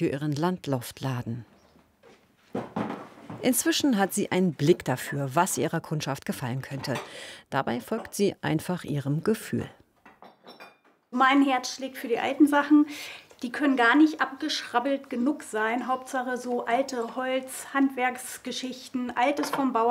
für ihren Landloftladen. Inzwischen hat sie einen Blick dafür, was ihrer Kundschaft gefallen könnte. Dabei folgt sie einfach ihrem Gefühl. Mein Herz schlägt für die alten Sachen. Die können gar nicht abgeschrabbelt genug sein. Hauptsache so alte Holz-Handwerksgeschichten, Altes vom Bauer.